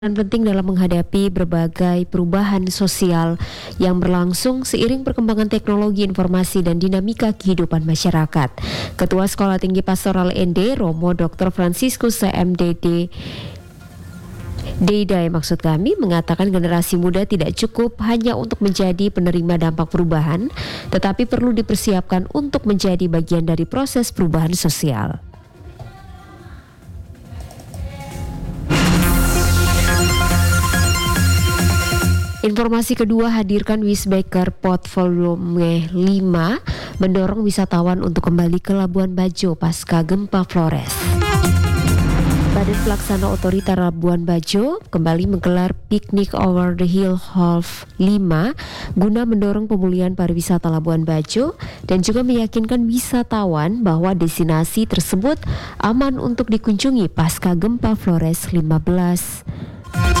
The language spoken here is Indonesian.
Peran penting dalam menghadapi berbagai perubahan sosial yang berlangsung seiring perkembangan teknologi informasi dan dinamika kehidupan masyarakat. Ketua Sekolah Tinggi Pastoral ND, Romo Dr. Franciscus CMDD Deidai maksud kami mengatakan generasi muda tidak cukup hanya untuk menjadi penerima dampak perubahan, tetapi perlu dipersiapkan untuk menjadi bagian dari proses perubahan sosial. Informasi kedua, hadirkan Wisbaker Pot Volume 5 mendorong wisatawan untuk kembali ke Labuan Bajo pasca gempa Flores. Badan Pelaksana Otorita Labuan Bajo kembali menggelar Picnic Over the Hill Half 5 guna mendorong pemulihan pariwisata Labuan Bajo dan juga meyakinkan wisatawan bahwa destinasi tersebut aman untuk dikunjungi pasca gempa Flores 15.